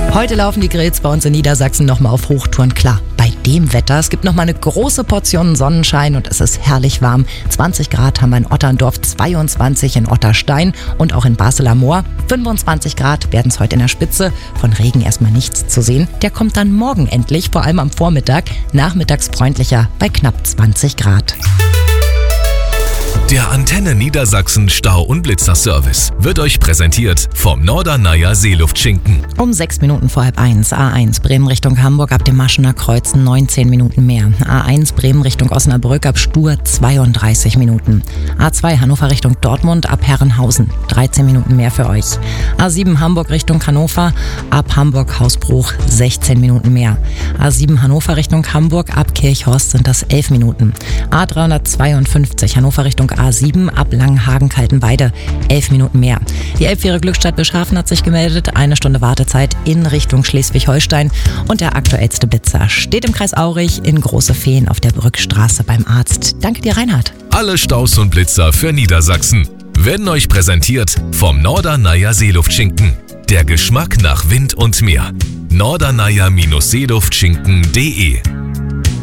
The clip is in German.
Heute laufen die Grills bei uns in Niedersachsen nochmal auf Hochtouren. Klar, bei dem Wetter. Es gibt nochmal eine große Portion Sonnenschein und es ist herrlich warm. 20 Grad haben wir in Otterndorf, 22 in Otterstein und auch in Basel-Moor. 25 Grad werden es heute in der Spitze. Von Regen erstmal nichts zu sehen. Der kommt dann morgen endlich, vor allem am Vormittag. Nachmittags freundlicher bei knapp 20 Grad. Der Antenne Niedersachsen Stau- und Blitzerservice wird euch präsentiert vom Norderneier Seeluftschinken. Um 6 Minuten vor halb 1, A1 Bremen Richtung Hamburg ab dem Maschener Kreuzen 19 Minuten mehr. A1 Bremen Richtung Osnabrück ab Stur 32 Minuten. A2 Hannover Richtung Dortmund ab Herrenhausen 13 Minuten mehr für euch. A7 Hamburg Richtung Hannover ab Hamburg-Hausbruch 16 Minuten mehr. A7 Hannover Richtung Hamburg ab Kirchhorst sind das 11 Minuten. A352 Hannover Richtung A7 ab Langenhagen-Kaltenweide 11 Minuten mehr. Die Elbfähre Glückstadt Bischhafen hat sich gemeldet. 1 Stunde Wartezeit in Richtung Schleswig-Holstein. Und der aktuellste Blitzer steht im Kreis Aurich in Große Feen auf der Brückstraße beim Arzt. Danke dir, Reinhard. Alle Staus und Blitzer für Niedersachsen werden euch präsentiert vom Norderneier Seeluftschinken. Der Geschmack nach Wind und Meer. norderneier-seeluftschinken.de